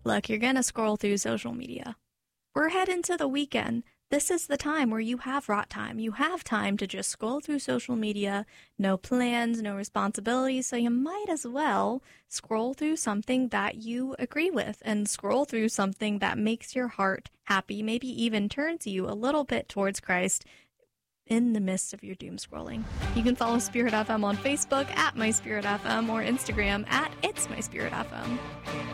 Look, you're going to scroll through social media. We're heading to the weekend. This is the time where you have rot time. You have time to just scroll through social media, no plans, no responsibilities, so you might as well scroll through something that you agree with and scroll through something that makes your heart happy, maybe even turns you a little bit towards Christ in the midst of your doom scrolling. You can follow Spirit FM on Facebook at MySpiritFM or Instagram at It's My Spirit FM.